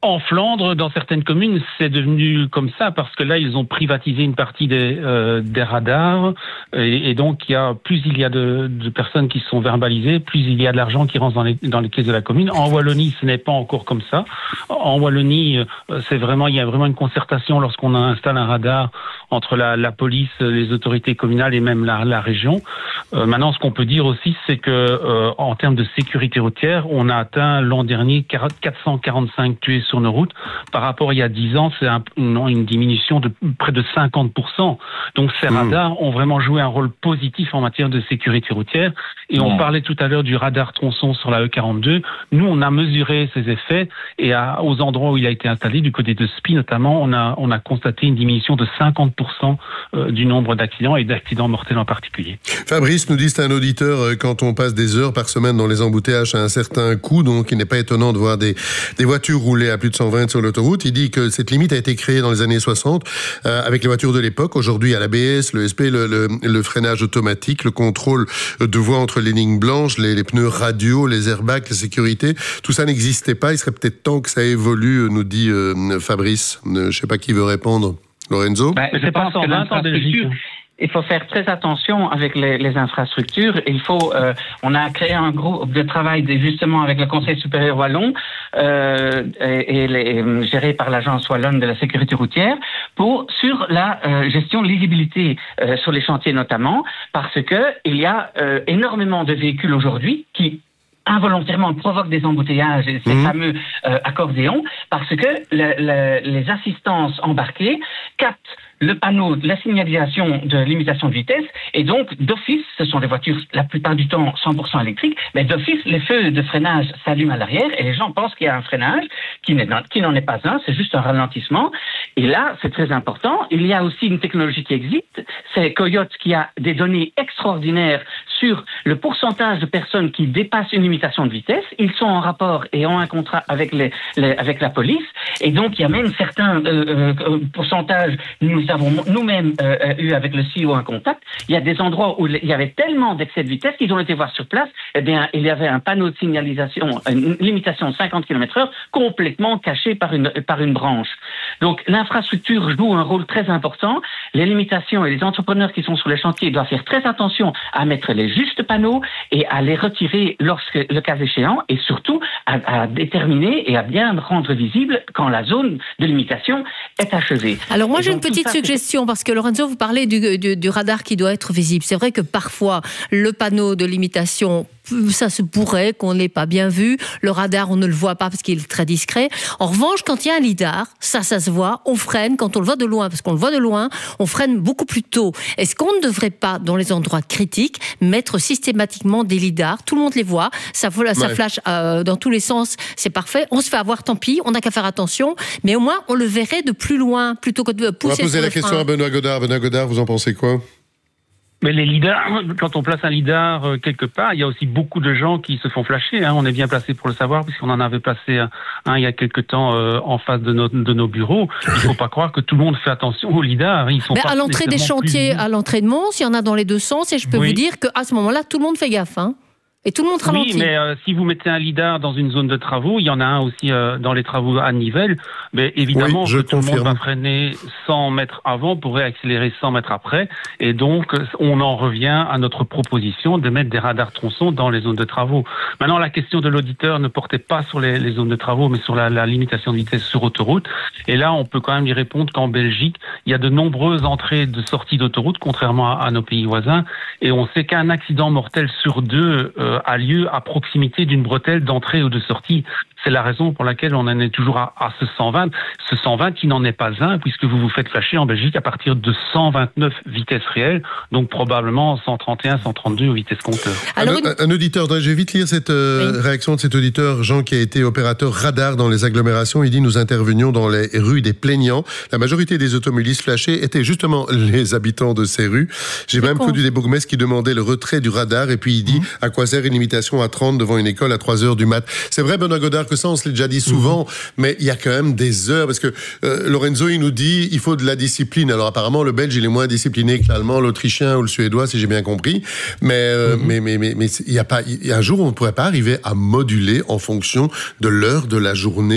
En Flandre, dans certaines communes, c'est devenu comme ça parce que là, ils ont privatisé une partie des radars et donc plus il y a de personnes qui sont verbalisées, plus il y a de l'argent qui rentre dans les caisses de la commune. En Wallonie, ce n'est pas encore comme ça. En Wallonie, il y a vraiment une concertation lorsqu'on installe un radar entre la police, les autorités communales et même la région. Maintenant, ce qu'on peut dire aussi, c'est que en termes de sécurité routière, on a atteint l'an dernier 445 tués sur nos routes. Par rapport à il y a 10 ans, c'est une diminution de près de 50%. Donc ces radars ont vraiment joué un rôle positif en matière de sécurité routière. Et on parlait tout à l'heure du radar tronçon sur la E42. Nous, on a mesuré ses effets et aux endroits où il a été installé, du côté de Spie notamment, on a constaté une diminution de 50% du nombre d'accidents et d'accidents mortels en particulier. Fabrice nous dit c'est un auditeur, quand on passe des heures par semaine dans les embouteillages à un certain coût, donc il n'est pas étonnant de voir des voitures rouler à plus de 120 sur l'autoroute. Il dit que cette limite a été créée dans les années 60 avec les voitures de l'époque. Aujourd'hui, il y a l'ABS, le SP, le freinage automatique, le contrôle de voie entre les lignes blanches, les pneus radio, les airbags, la sécurité. Tout ça n'existait pas. Il serait peut-être temps que ça évolue, nous dit Fabrice. Je ne sais pas qui veut répondre. Lorenzo? Je pense que l'infrastructure, il faut faire très attention avec les infrastructures. On a créé un groupe de travail justement avec le Conseil supérieur wallon géré par l'Agence wallonne de la sécurité routière sur la gestion de lisibilité sur les chantiers notamment, parce que il y a énormément de véhicules aujourd'hui qui involontairement provoquent des embouteillages et ces fameux accordéons, parce que les assistances embarquées captent le panneau de la signalisation de limitation de vitesse, et donc d'office, ce sont des voitures la plupart du temps 100% électriques, mais d'office les feux de freinage s'allument à l'arrière et les gens pensent qu'il y a un freinage qui n'en est pas un, c'est juste un ralentissement. Et là, c'est très important. Il y a aussi une technologie qui existe, c'est Coyote qui a des données extraordinaires sur le pourcentage de personnes qui dépassent une limitation de vitesse. Ils sont en rapport et ont un contrat avec avec la police, et donc il y a même certains pourcentages. Nous avons nous-mêmes eu avec le CEO un contact. Il y a des endroits où il y avait tellement d'excès de vitesse qu'ils ont été voir sur place. Eh bien, il y avait un panneau de signalisation, une limitation de 50 km/h complètement caché par une branche. Donc, l'infrastructure joue un rôle très important. Les limitations et les entrepreneurs qui sont sur les chantiers doivent faire très attention à mettre les justes panneaux et à les retirer lorsque le cas échéant, et surtout à déterminer et à bien rendre visible quand la zone de limitation est achevée. Alors moi, j'ai une petite suggestion, parce que Lorenzo, vous parlez du radar qui doit être visible. C'est vrai que parfois, le panneau de limitation, ça se pourrait qu'on ne l'ait pas bien vu. Le radar, on ne le voit pas parce qu'il est très discret. En revanche, quand il y a un lidar, ça se voit, on freine. Quand on le voit de loin, parce qu'on le voit de loin, on freine beaucoup plus tôt. Est-ce qu'on ne devrait pas, dans les endroits critiques, mettre systématiquement des lidars? Tout le monde les voit, ça flash dans tous les sens, c'est parfait. On se fait avoir, tant pis, on n'a qu'à faire attention. Mais au moins, on le verrait de plus loin, plutôt que de pousser. On va poser la question à Benoît Godard. Benoît Godard, vous en pensez quoi? Mais les lidars, quand on place un lidar quelque part, il y a aussi beaucoup de gens qui se font flasher. On est bien placé pour le savoir, puisqu'on en avait placé un il y a quelque temps en face de nos bureaux. Il ne faut pas croire que tout le monde fait attention aux lidars. Ils sont pas à l'entrée des chantiers, à l'entrée de Mons, il y en a dans les deux sens, et je peux vous dire qu'à ce moment-là, tout le monde fait gaffe. Et tout le monde ralentit. Oui, mais si vous mettez un lidar dans une zone de travaux, il y en a un aussi dans les travaux à Nivelles, mais évidemment, tout le monde va freiner 100 mètres avant pour réaccélérer 100 mètres après. Et donc, on en revient à notre proposition de mettre des radars tronçons dans les zones de travaux. Maintenant, la question de l'auditeur ne portait pas sur les zones de travaux, mais sur la limitation de vitesse sur autoroute. Et là, on peut quand même y répondre qu'en Belgique, il y a de nombreuses entrées de sorties d'autoroute, contrairement à nos pays voisins. Et on sait qu'un accident mortel sur deux a lieu à proximité d'une bretelle d'entrée ou de sortie. C'est la raison pour laquelle on en est toujours à ce 120. Ce 120 qui n'en est pas un, puisque vous vous faites flasher en Belgique à partir de 129 vitesses réelles, donc probablement 131, 132 aux vitesses compteur. Alors, un auditeur, je vais vite lire cette réaction de cet auditeur, Jean, qui a été opérateur radar dans les agglomérations. Il dit: nous intervenions dans les rues des plaignants. La majorité des automobilistes flashés étaient justement les habitants de ces rues. J'ai même connu des bourgmestres qui demandaient le retrait du radar, et puis il dit à quoi sert une limitation à 30 devant une école à 3h du mat. C'est vrai, Benoît Godard, que ça, on se l'est déjà dit souvent, mais il y a quand même des heures, parce que Lorenzo, il nous dit il faut de la discipline. Alors apparemment, le Belge, il est moins discipliné que l'Allemand, l'Autrichien ou le Suédois, si j'ai bien compris. Mais il y a un jour, on ne pourrait pas arriver à moduler en fonction de l'heure de la journée